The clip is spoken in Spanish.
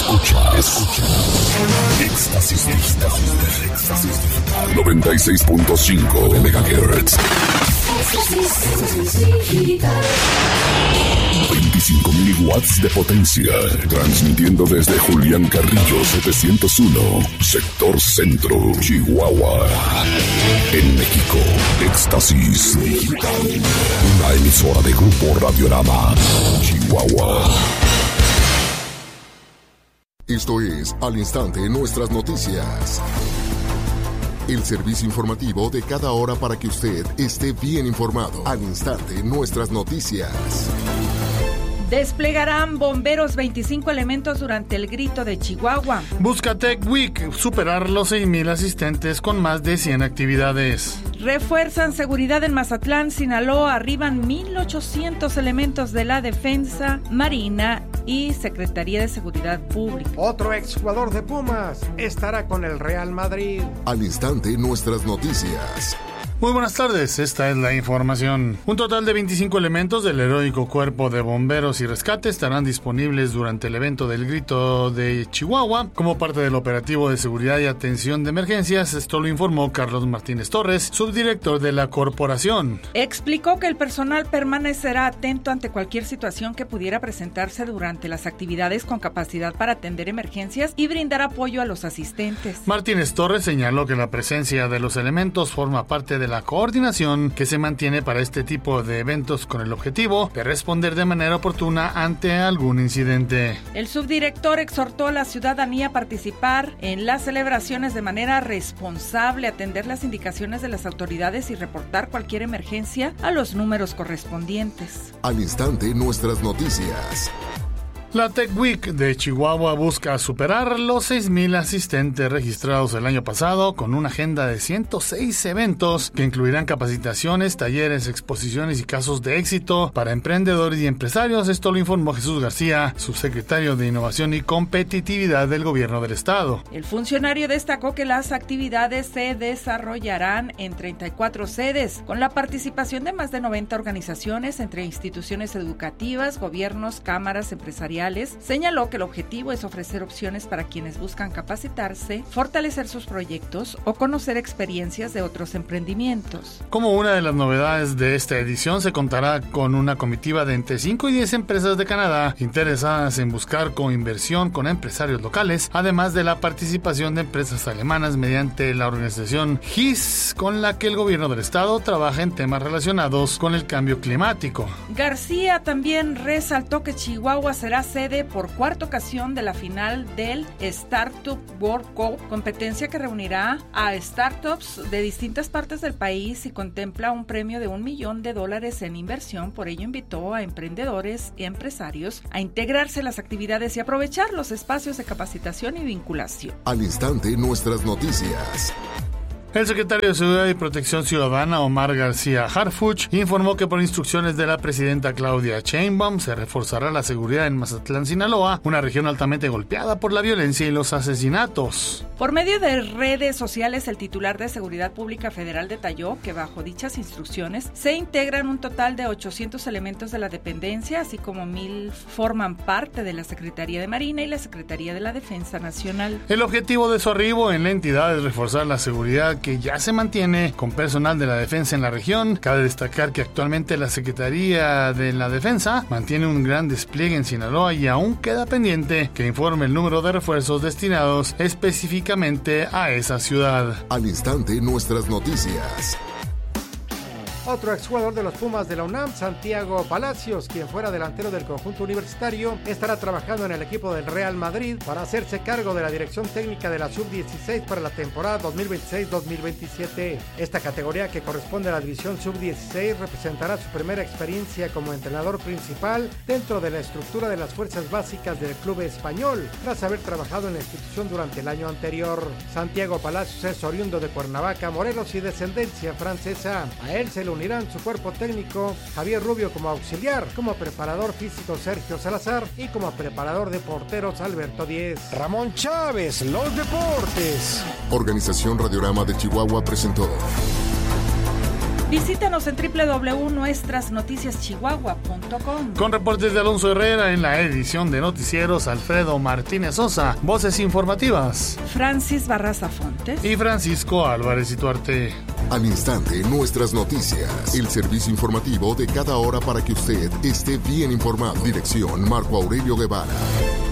Escuchas. Éxtasis Digital. 96.5 de MHz. 25 miliwatts de potencia. Transmitiendo desde Julián Carrillo 701. Sector Centro, Chihuahua. En México, Éxtasis Digital. Una emisora de Grupo Radiorama, Chihuahua. Esto es Al Instante Nuestras Noticias. El servicio informativo de cada hora para que usted esté bien informado. Al Instante Nuestras Noticias. Desplegarán bomberos 25 elementos durante el grito de Chihuahua. Busca Tech Week superar los 6,000 asistentes con más de 100 actividades. Refuerzan seguridad en Mazatlán, Sinaloa. Arriban 1,800 elementos de la Defensa, Marina y Secretaría de Seguridad Pública. Otro exjugador de Pumas estará con el Real Madrid. Al Instante Nuestras Noticias. Muy buenas tardes, esta es la información. Un total de 25 elementos del heroico Cuerpo de Bomberos y Rescate estarán disponibles durante el evento del Grito de Chihuahua como parte del operativo de seguridad y atención de emergencias. Esto lo informó Carlos Martínez Torres, subdirector de la corporación. Explicó que el personal permanecerá atento ante cualquier situación que pudiera presentarse durante las actividades con capacidad para atender emergencias y brindar apoyo a los asistentes. Martínez Torres señaló que la presencia de los elementos forma parte de la coordinación que se mantiene para este tipo de eventos con el objetivo de responder de manera oportuna ante algún incidente. El subdirector exhortó a la ciudadanía a participar en las celebraciones de manera responsable, atender las indicaciones de las autoridades y reportar cualquier emergencia a los números correspondientes. Al Instante Nuestras Noticias. La Tech Week de Chihuahua busca superar los 6,000 asistentes registrados el año pasado con una agenda de 106 eventos que incluirán capacitaciones, talleres, exposiciones y casos de éxito para emprendedores y empresarios. Esto lo informó Jesús García, subsecretario de Innovación y Competitividad del Gobierno del Estado. El funcionario destacó que las actividades se desarrollarán en 34 sedes, con la participación de más de 90 organizaciones entre instituciones educativas, gobiernos, cámaras empresariales. Señaló que el objetivo es ofrecer opciones para quienes buscan capacitarse, fortalecer sus proyectos o conocer experiencias de otros emprendimientos. Como una de las novedades de esta edición, se contará con una comitiva de entre 5 y 10 empresas de Canadá interesadas en buscar coinversión con empresarios locales, además de la participación de empresas alemanas mediante la organización GIS, con la que el gobierno del estado trabaja en temas relacionados con el cambio climático. García también resaltó que Chihuahua será sede por cuarta ocasión de la final del Startup World Cup, competencia que reunirá a startups de distintas partes del país y contempla un premio de $1 millón en inversión. Por ello invitó a emprendedores y empresarios a integrarse en las actividades y aprovechar los espacios de capacitación y vinculación. Al Instante Nuestras Noticias. El secretario de Seguridad y Protección Ciudadana, Omar García Harfuch, informó que por instrucciones de la presidenta Claudia Sheinbaum se reforzará la seguridad en Mazatlán, Sinaloa, una región altamente golpeada por la violencia y los asesinatos. Por medio de redes sociales, el titular de Seguridad Pública Federal detalló que bajo dichas instrucciones se integran un total de 800 elementos de la dependencia, así como 1,000 forman parte de la Secretaría de Marina y la Secretaría de la Defensa Nacional. El objetivo de su arribo en la entidad es reforzar la seguridad que ya se mantiene con personal de la defensa en la región. Cabe destacar que actualmente la Secretaría de la Defensa mantiene un gran despliegue en Sinaloa y aún queda pendiente que informe el número de refuerzos destinados específicamente a esa ciudad. Al Instante Nuestras Noticias. Otro exjugador de los Pumas de la UNAM, Santiago Palacios, quien fuera delantero del conjunto universitario, estará trabajando en el equipo del Real Madrid para hacerse cargo de la dirección técnica de la Sub-16 para la temporada 2026-2027. Esta categoría, que corresponde a la división Sub-16, representará su primera experiencia como entrenador principal dentro de la estructura de las fuerzas básicas del club español, tras haber trabajado en la institución durante el año anterior. Santiago Palacios es oriundo de Cuernavaca, Morelos, y descendencia francesa. A él se lo unirán su cuerpo técnico Javier Rubio como auxiliar, como preparador físico Sergio Salazar y como preparador de porteros Alberto Díez. Ramón Chávez, los deportes. Organización Radiorama de Chihuahua presentó Visítanos en www.nuestrasnoticiaschihuahua.com. Con reportes de Alonso Herrera en la edición de noticieros, Alfredo Martínez Sosa, voces informativas, Francis Barraza Fontes y Francisco Álvarez Ituarte. Al instante, nuestras noticias. El servicio informativo de cada hora para que usted esté bien informado. Dirección Marco Aurelio Guevara.